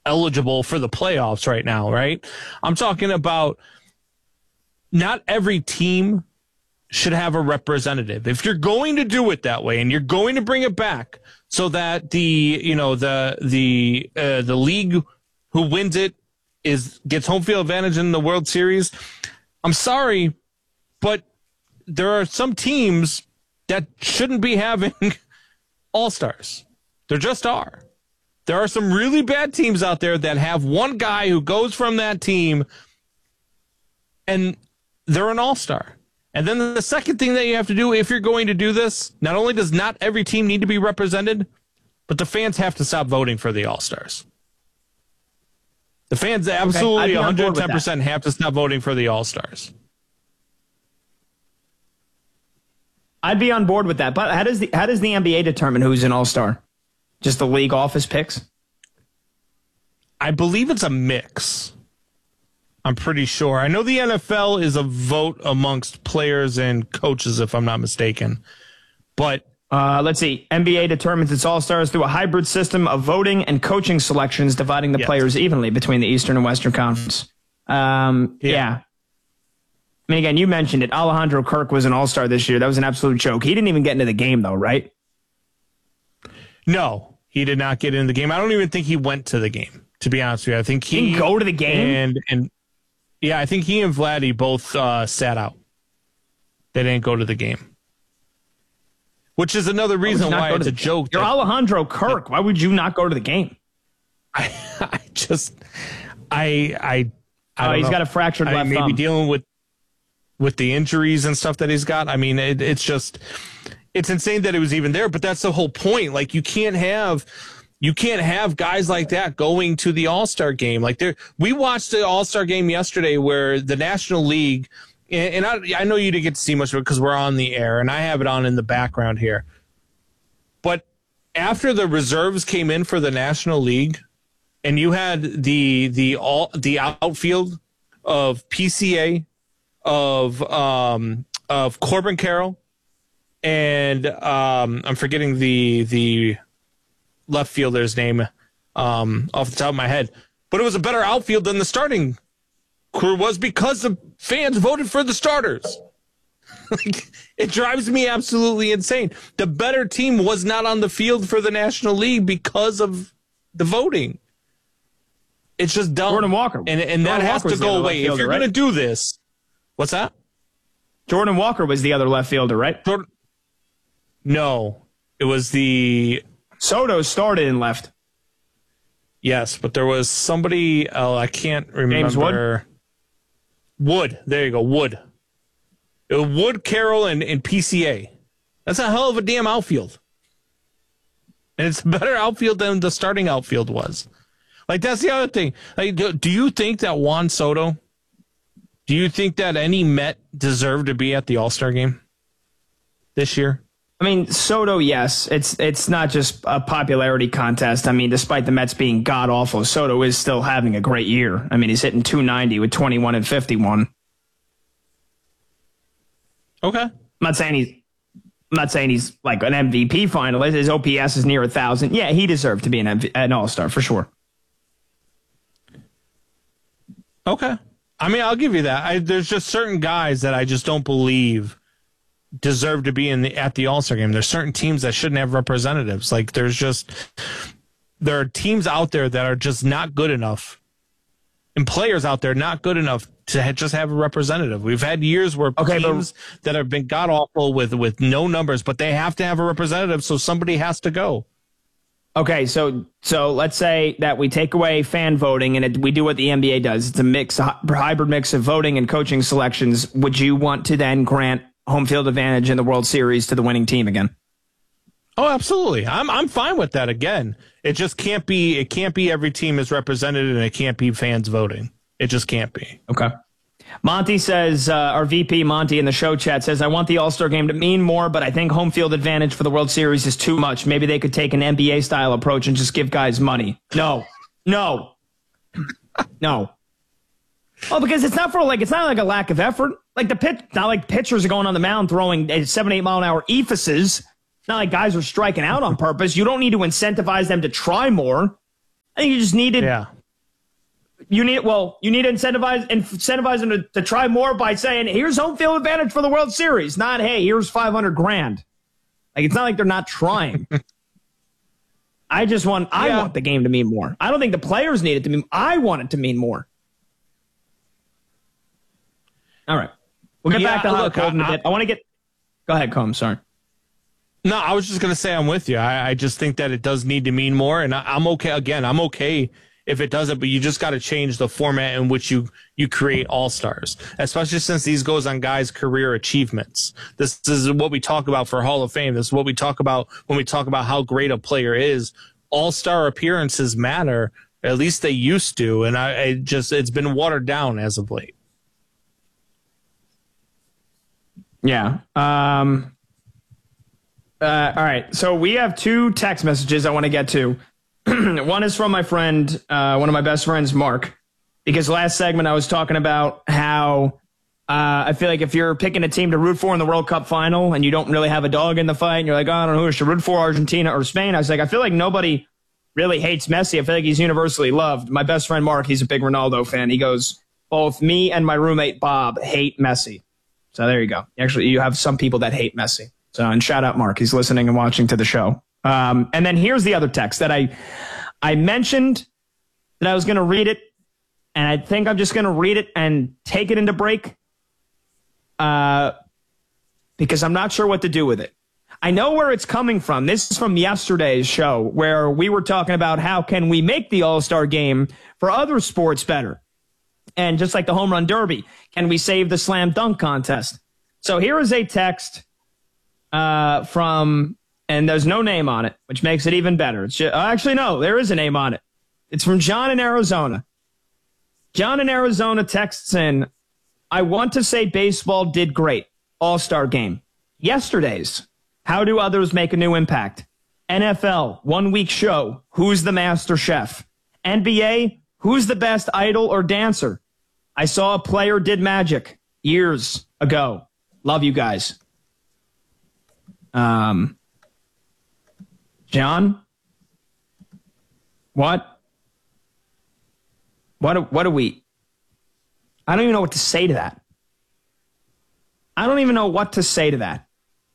eligible for the playoffs right now, right? I'm talking about not every team should have a representative. If you're going to do it that way and you're going to bring it back so that the league who wins it gets home field advantage in the World Series, I'm sorry, but there are some teams that shouldn't be having all-stars. There just are. There are some really bad teams out there that have one guy who goes from that team and they're an all-star. And then the second thing that you have to do if you're going to do this, not only does not every team need to be represented, but the fans have to stop voting for the all-stars. The fans absolutely 110% have to stop voting for the all-stars. I'd be on board with that. But how does the NBA determine who's an all-star? Just the league office picks? I believe it's a mix. I'm pretty sure. I know the NFL is a vote amongst players and coaches, if I'm not mistaken. But let's see. NBA determines its all-stars through a hybrid system of voting and coaching selections, dividing the players evenly between the Eastern and Western Conference. Yeah. I mean, again, you mentioned it. Alejandro Kirk was an all-star this year. That was an absolute joke. He didn't even get into the game, though, right? No, he did not get into the game. I don't even think he went to the game, to be honest with you. I think he didn't go to the game? And yeah, I think he and Vladdy both sat out. They didn't go to the game. Which is another reason why it's a joke. You're Alejandro Kirk. Why would you not go to the game? I don't know. He's got a fractured left thumb. Maybe dealing with the injuries and stuff that he's got. I mean, it's insane that it was even there, but that's the whole point. Like, you can't have guys like that going to the All-Star game. Like, we watched the All-Star game yesterday where the National League, and I know you didn't get to see much of it because we're on the air, and I have it on in the background here. But after the reserves came in for the National League, and you had the outfield of PCA, of Corbin Carroll, and I'm forgetting the left fielder's name off the top of my head, but it was a better outfield than the starting crew was because the fans voted for the starters. It drives me absolutely insane. The better team was not on the field for the National League because of the voting. It's just dumb. Jordan Walker. And that has to go away. If you're going to do this. What's that? Jordan Walker was the other left fielder, right? No. It was the... Soto started in left. Yes, but there was somebody... I can't remember. James Wood? Wood. There you go. Wood. It was Wood, Carroll, and PCA. That's a hell of a damn outfield. And it's a better outfield than the starting outfield was. Like, that's the other thing. Like, do you think that Juan Soto... Do you think that any Met deserved to be at the All-Star game this year? I mean, Soto, yes. It's not just a popularity contest. I mean, despite the Mets being god-awful, Soto is still having a great year. I mean, he's hitting .290 with 21 and 51. Okay. I'm not saying he's like an MVP finalist. His OPS is near 1,000. Yeah, he deserved to be an All-Star for sure. Okay. I mean, I'll give you that. There's just certain guys that I just don't believe deserve to be at the All-Star game. There's certain teams that shouldn't have representatives. Like, there are teams out there that are just not good enough, and players out there not good enough to just have a representative. We've had years where teams that have been god-awful with no numbers, but they have to have a representative, so somebody has to go. Okay, so let's say that we take away fan voting and we do what the NBA does. It's a hybrid mix of voting and coaching selections. Would you want to then grant home field advantage in the World Series to the winning team again? Oh, absolutely. I'm fine with that again. It just can't be. It can't be every team is represented, and it can't be fans voting. It just can't be. Okay. Monty says, our VP Monty in the show chat says, I want the All-Star game to mean more, but I think home field advantage for the World Series is too much. Maybe they could take an NBA-style approach and just give guys money. No. Well, because it's not like a lack of effort. Like not like pitchers are going on the mound throwing 7-8 mile an hour epheses. Not like guys are striking out on purpose. You don't need to incentivize them to try more. I think you just needed. Yeah. You need to incentivize them to try more by saying, here's home field advantage for the World Series. Not, hey, here's $500,000. Like, it's not like they're not trying. I want the game to mean more. I don't think the players need it to mean. I want it to mean more. All right. We'll get back to hot or cold in a bit. I want to get. Go ahead, Combs. Sorry. No, I was just going to say I'm with you. I just think that it does need to mean more, and I'm okay. Again, I'm okay if it doesn't, but you just got to change the format in which you create all-stars, especially since these goes on guys' career achievements. This is what we talk about for Hall of Fame. This is what we talk about when we talk about how great a player is. All-star appearances matter. At least they used to, and it's been watered down as of late. Yeah. All right. So we have 2 text messages I want to get to. One is from my friend, one of my best friends, Mark, because last segment I was talking about how I feel like if you're picking a team to root for in the World Cup final and you don't really have a dog in the fight and you're like, oh, I don't know who I should root for, Argentina or Spain. I was like, I feel like nobody really hates Messi. I feel like he's universally loved. My best friend, Mark, he's a big Ronaldo fan. He goes, both me and my roommate, Bob, hate Messi. So there you go. Actually, you have some people that hate Messi. So, and shout out Mark. He's listening and watching to the show. And then here's the other text that I mentioned that I was going to read it, and I think I'm just going to read it and take it into break because I'm not sure what to do with it. I know where it's coming from. This is from yesterday's show where we were talking about how can we make the All-Star game for other sports better. And just like the home run derby, can we save the slam dunk contest? So here is a text from, and there's no name on it, which makes it even better. It's just, actually, no, there is a name on it. It's from John in Arizona. John in Arizona texts in, I want to say baseball did great. All-Star game. Yesterday's, how do others make a new impact? NFL, 1 week show, who's the master chef? NBA, who's the best idol or dancer? I saw a player did magic years ago. Love you guys. John? What? What do we? I don't even know what to say to that. I don't even know what to say to that.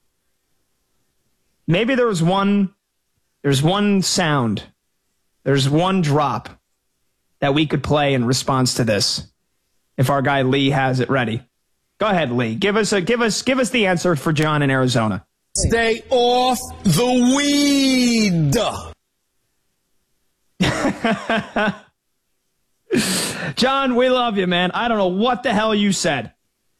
Maybe there's one sound, there's one drop that we could play in response to this. If our guy Lee has it ready. Go ahead, Lee. Give us the answer for John in Arizona. Stay off the weed. John, we love you, man. I don't know what the hell you said.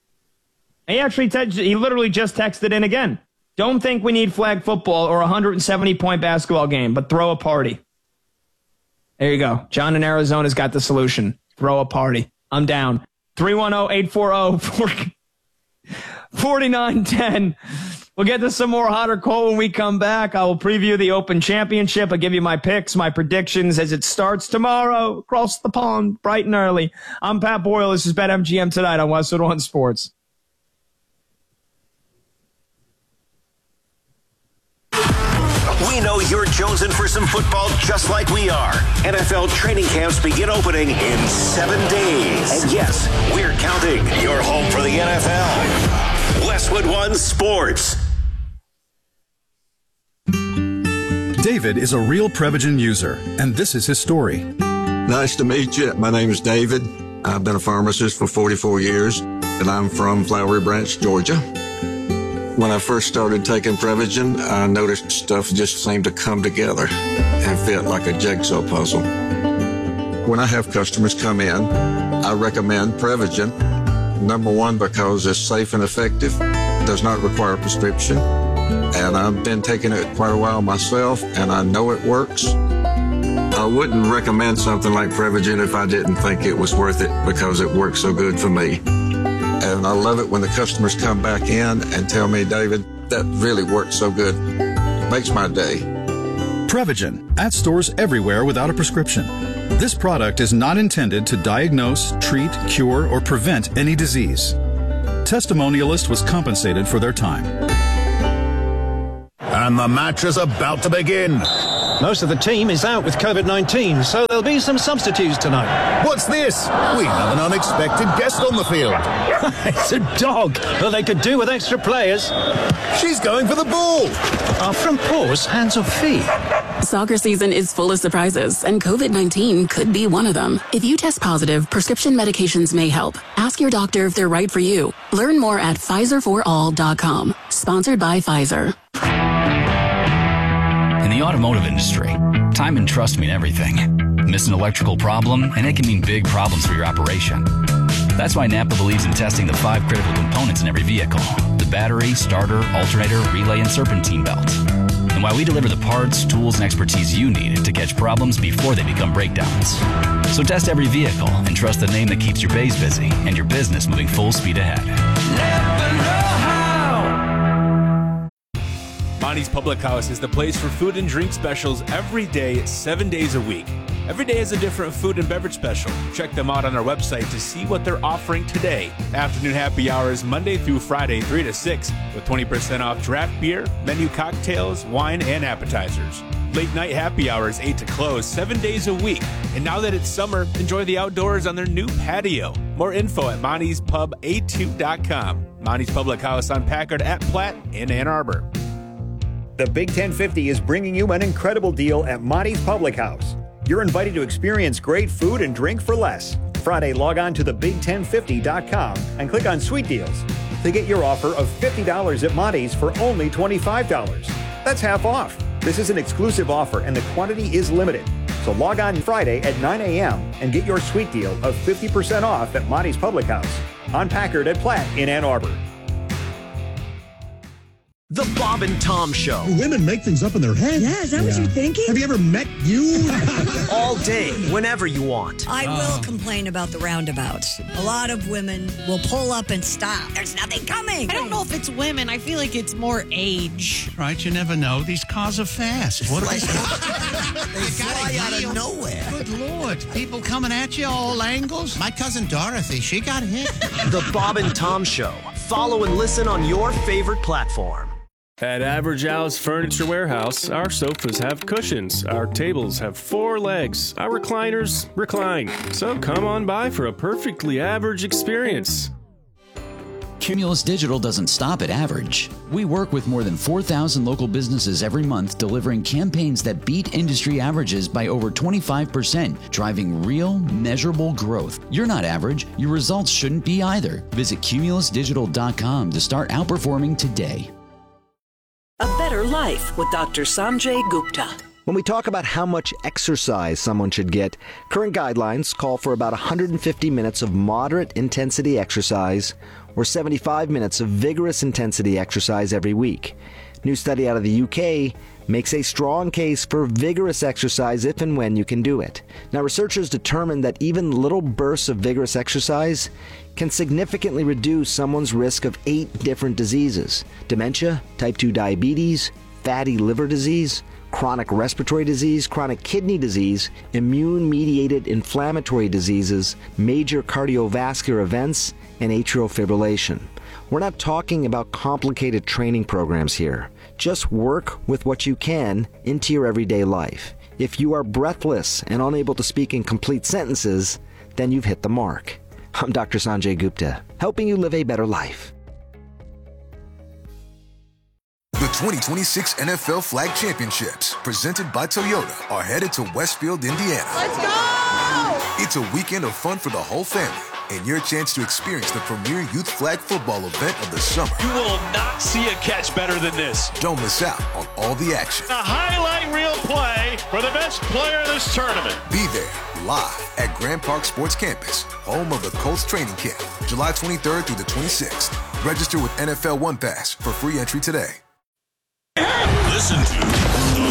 He literally just texted in again. Don't think we need flag football or a 170-point basketball game, but throw a party. There you go. John in Arizona's got the solution. Throw a party. I'm down. 310-840-4910. We'll get to some more hot or cold when we come back. I will preview the Open Championship. I'll give you my picks, my predictions as it starts tomorrow across the pond, bright and early. I'm Pat Boyle. This is BetMGM Tonight on Westwood One Sports. We know you're jonesing for some football just like we are. NFL training camps begin opening in 7 days. And yes, we're counting. You're home for the NFL. Westwood One Sports. David is a real Prevagen user, and this is his story. Nice to meet you. My name is David. I've been a pharmacist for 44 years, and I'm from Flowery Branch, Georgia. When I first started taking Prevagen, I noticed stuff just seemed to come together and fit like a jigsaw puzzle. When I have customers come in, I recommend Prevagen. Number one, because it's safe and effective, does not require a prescription, and I've been taking it quite a while myself, and I know it works. I wouldn't recommend something like Prevagen if I didn't think it was worth it because it works so good for me. And I love it when the customers come back in and tell me, David, that really works so good. It makes my day. Prevagen, at stores everywhere without a prescription. This product is not intended to diagnose, treat, cure, or prevent any disease. Testimonialist was compensated for their time. And the match is about to begin. Most of the team is out with COVID-19, so there'll be some substitutes tonight. What's this? We have an unexpected guest on the field. It's a dog, but they could do with extra players. She's going for the ball. Are front paws hands or feet? Soccer season is full of surprises, and COVID-19 could be one of them. If you test positive, prescription medications may help. Ask your doctor if they're right for you. Learn more at PfizerForAll.com. Sponsored by Pfizer. In the automotive industry, time and trust mean everything. Miss an electrical problem, and it can mean big problems for your operation. That's why Napa believes in testing the 5 critical components in every vehicle: the battery, starter, alternator, relay, and serpentine belt. And why we deliver the parts, tools, and expertise you need to catch problems before they become breakdowns. So test every vehicle and trust the name that keeps your bays busy and your business moving full speed ahead. Never know how. Monty's Public House is the place for food and drink specials every day, 7 days a week. Every day is a different food and beverage special. Check them out on our website to see what they're offering today. Afternoon happy hours Monday through Friday, 3 to 6, with 20% off draft beer, menu cocktails, wine, and appetizers. Late night happy hours 8 to close, 7 days a week. And now that it's summer, enjoy the outdoors on their new patio. More info at Monty'sPub82.com. Monty's Public House on Packard at Platte in Ann Arbor. The Big 1050 is bringing you an incredible deal at Monty's Public House. You're invited to experience great food and drink for less. Friday, log on to thebig1050.com and click on Sweet Deals to get your offer of $50 at Monty's for only $25. That's half off. This is an exclusive offer and the quantity is limited. So log on Friday at 9 a.m. and get your sweet deal of 50% off at Monty's Public House on Packard at Platte in Ann Arbor. The Bob and Tom Show. Women make things up in their head. Yeah, is that what you're thinking? Have you ever met you? All day, whenever you want. I will complain about the roundabouts. A lot of women will pull up and stop. There's nothing coming. I don't know if it's women. I feel like it's more age. Right, you never know. These cars are fast. What They fly out of nowhere. Good Lord. People coming at you all angles. My cousin Dorothy, she got hit. The Bob and Tom Show. Follow and listen on your favorite platform. At Average Al's Furniture Warehouse, our sofas have cushions, our tables have 4 legs, our recliners recline. So come on by for a perfectly average experience. Cumulus Digital doesn't stop at average. We work with more than 4,000 local businesses every month, delivering campaigns that beat industry averages by over 25%, driving real, measurable growth. You're not average. Your results shouldn't be either. Visit cumulusdigital.com to start outperforming today. A Better Life with Dr. Sanjay Gupta. When we talk about how much exercise someone should get, current guidelines call for about 150 minutes of moderate intensity exercise or 75 minutes of vigorous intensity exercise every week. New study out of the UK makes a strong case for vigorous exercise if and when you can do it. Now, researchers determined that even little bursts of vigorous exercise can significantly reduce someone's risk of 8 different diseases: dementia, type 2 diabetes, fatty liver disease, chronic respiratory disease, chronic kidney disease, immune-mediated inflammatory diseases, major cardiovascular events, and atrial fibrillation. We're not talking about complicated training programs here. Just work with what you can into your everyday life. If you are breathless and unable to speak in complete sentences, then you've hit the mark. I'm Dr. Sanjay Gupta, helping you live a better life. The 2026 NFL Flag Championships, presented by Toyota, are headed to Westfield, Indiana. Let's go! It's a weekend of fun for the whole family, and your chance to experience the premier youth flag football event of the summer. You will not see a catch better than this. Don't miss out on all the action. A highlight reel play for the best player in this tournament. Be there, live at Grand Park Sports Campus, home of the Colts training camp, July 23rd through the 26th. Register with NFL One Pass for free entry today. Listen to